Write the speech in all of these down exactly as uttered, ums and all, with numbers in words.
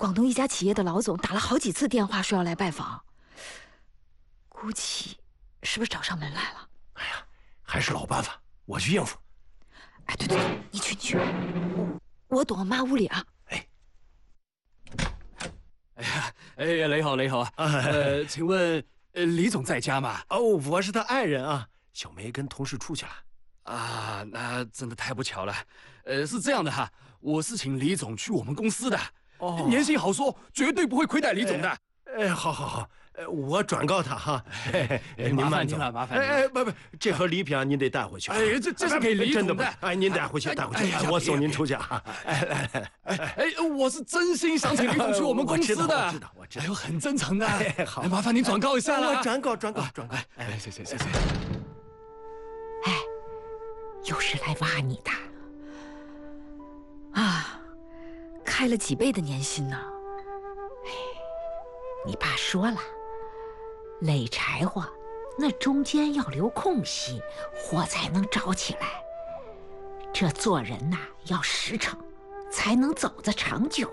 广东一家企业的老总打了好几次电话说要来拜访，估计是不是找上门来了？ 哎呀，还是老办法，我去应付。 哎，对对对，你去你去，我我躲妈屋里啊。 哎， 哎呀，哎呀，雷好雷好啊！呃，请问呃李总在家吗？ 哦，我是他爱人啊。小梅跟同事出去了。 啊，那真的太不巧了。呃，是这样的哈，我是请李总去我们公司的， 哦， 年薪好说，绝对不会亏待李总的。 哎，好好好，呃，我转告他哈。 您慢走了，麻烦您了。 哎哎，不不，这盒礼品啊，您得带回去。 哎，这这是给李总的。 哎，您带回去，带回去，我送您出去啊。哎来来来， 哎，我是真心想请李总去我们公司的。 我知道，我知道， 哎呦，很真诚的。 哎，好， 麻烦您转告一下了。 我转告，转告，转告。 哎，谢谢谢谢。 哎，又是来挖你的啊，开了几倍的年薪呢？ 哎，你爸说了，垒柴火那中间要留空隙，火才能着起来。这做人呐，要实诚，才能走得长久。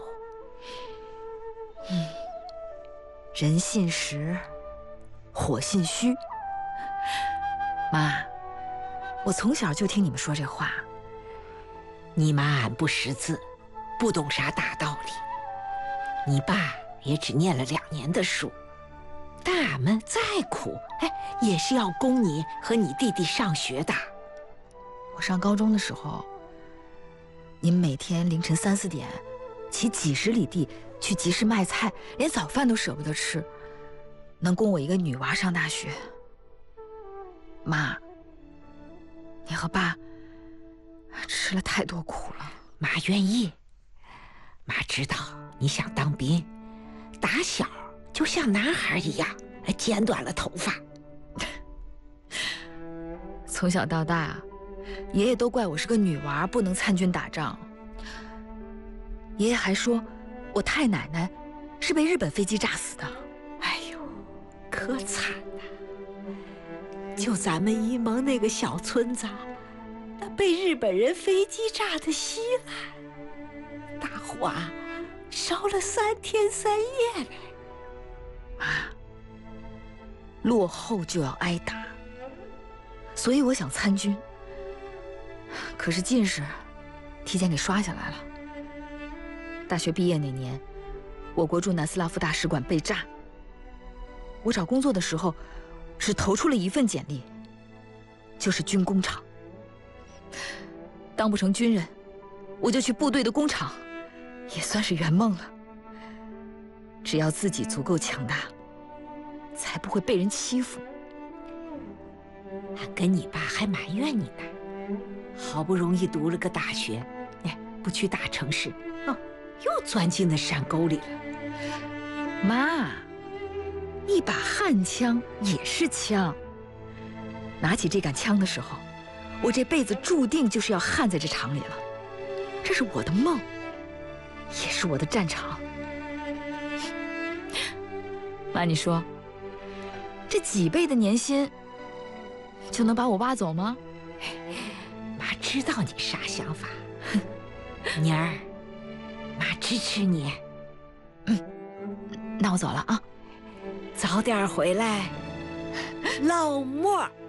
嗯，人信实，火信虚。妈，我从小就听你们说这话。 你妈俺不识字，不懂啥大道理。你爸也只念了两年的书，但俺们再苦，哎，也是要供你和你弟弟上学的。 我上高中的时候，你们每天凌晨三四点，骑几十里地去集市卖菜，连早饭都舍不得吃，能供我一个女娃上大学。妈，你和爸吃了太多苦了。 妈愿意，妈知道你想当兵，打小就像男孩一样剪短了头发。 从小到大，爷爷都怪我是个女娃，不能参军打仗。爷爷还说我太奶奶是被日本飞机炸死的。 哎呦，可惨了！就咱们沂蒙那个小村子，那被日本人飞机炸得稀烂，大火啊，烧了三天三夜嘞。 妈，落后就要挨打，所以我想参军。可是进士提前给刷下来了。大学毕业那年，我国驻南斯拉夫大使馆被炸。我找工作的时候，只投出了一份简历，就是军工厂。当不成军人，我就去部队的工厂，也算是圆梦了。只要自己足够强大，才不会被人欺负。 俺跟你爸还埋怨你呢，好不容易读了个大学，哎，不去大城市，哦，又钻进那山沟里了。 妈，一把悍枪也是枪。拿起这杆枪的时候，我这辈子注定就是要焊在这厂里了。这是我的梦，也是我的战场。妈，你说，这几倍的年薪就能把我挖走吗？ 妈知道你啥想法，妮儿，妈支持你。 嗯，那我走了啊， 早点回来，老莫。